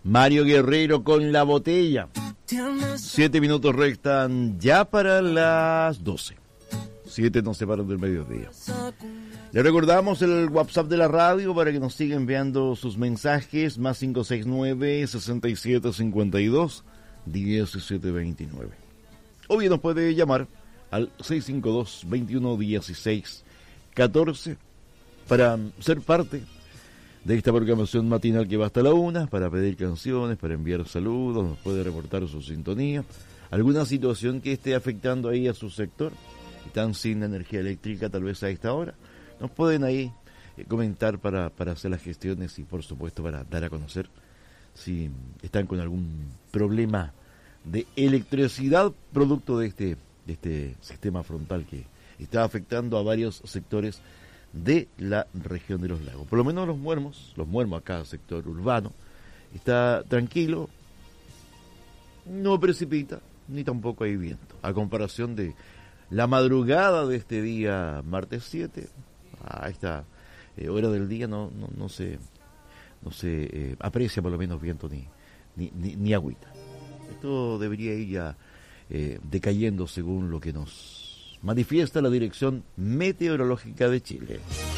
Mario Guerrero con La Botella. 7 minutos restan ya para las 12. 7 nos separan del mediodía. Le recordamos el WhatsApp de la radio para que nos siga enviando sus mensajes, más 569-6752-1729. O bien nos puede llamar al 652-2116-14 para ser parte de esta programación matinal que va hasta la 1, para pedir canciones, para enviar saludos, nos puede reportar su sintonía, alguna situación que esté afectando ahí a su sector, están sin energía eléctrica tal vez a esta hora, nos pueden ahí comentar para hacer las gestiones y por supuesto para dar a conocer si están con algún problema de electricidad producto de este sistema frontal que está afectando a varios sectores de la región de los lagos. Por lo menos los muermos acá, sector urbano, está tranquilo, no precipita, ni tampoco hay viento. A comparación de la madrugada de este día, martes 7, a esta hora del día no se aprecia por lo menos viento ni agüita. Esto debería ir ya decayendo según lo que nos manifiesta la Dirección Meteorológica de Chile.